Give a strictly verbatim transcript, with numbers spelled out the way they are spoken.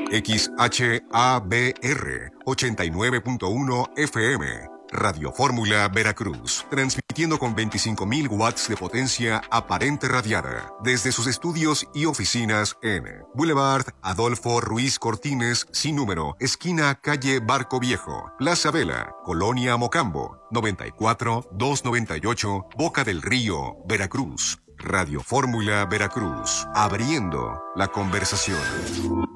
X H A B R ochenta y nueve punto uno F M. Radio Fórmula Veracruz, transmitiendo con veinticinco mil watts de potencia aparente radiada desde sus estudios y oficinas en Boulevard Adolfo Ruiz Cortines, sin número, esquina calle Barco Viejo, Plaza Vela, Colonia Mocambo, noventa y cuatro, doscientos noventa y ocho, Boca del Río, Veracruz. Radio Fórmula Veracruz, abriendo la conversación.